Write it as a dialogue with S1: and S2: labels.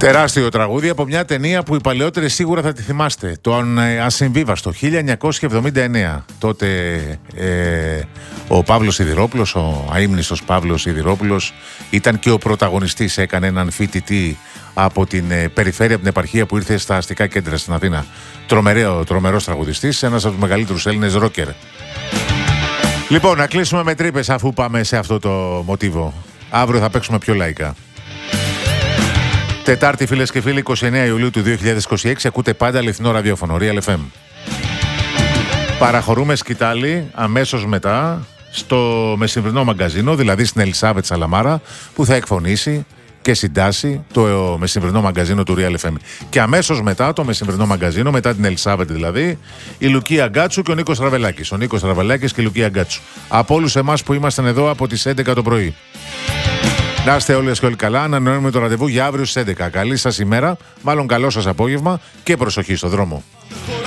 S1: Τεράστιο τραγούδι από μια ταινία που οι παλαιότεροι σίγουρα θα τη θυμάστε. Τον Ασυμβίβαστο, 1979. Τότε ο Παύλος Σιδηρόπουλος, ο αείμνηστος Παύλος Σιδηρόπουλος, ήταν και ο πρωταγωνιστής. Έκανε έναν φοιτητή από την περιφέρεια, από την επαρχία που ήρθε στα αστικά κέντρα στην Αθήνα. Τρομερός τραγουδιστής, ένας από τους μεγαλύτερους Έλληνες ρόκερ. Λοιπόν, να κλείσουμε με τρύπες αφού πάμε σε αυτό το μοτίβο. Αύριο θα παίξουμε πιο λαϊκά. Τετάρτη, φίλες και φίλοι, 29 Ιουλίου του 2026, ακούτε πάντα αληθινό ραδιόφωνο, Real FM. Παραχωρούμε σκητάλη αμέσως μετά στο μεσημβρινό μαγκαζίνο, δηλαδή στην Ελισάβετ Σαλαμάρα, που θα εκφωνήσει και συντάσει το μεσημβρινό μαγκαζίνο του Real FM. Και αμέσως μετά το μεσημβρινό μαγκαζίνο, μετά την Ελισάβετ δηλαδή, η Λουκία Γκάτσου και ο Νίκος Ραβελάκης. Ο Νίκος Ραβελάκης και η Λουκία Γκάτσου. Από όλους εμάς που ήμασταν εδώ από τις 11 το πρωί. Να είστε όλες και όλοι καλά, ανανεώνουμε το ραντεβού για αύριο στις 11. Καλή σας ημέρα, μάλλον καλό σας απόγευμα και προσοχή στο δρόμο.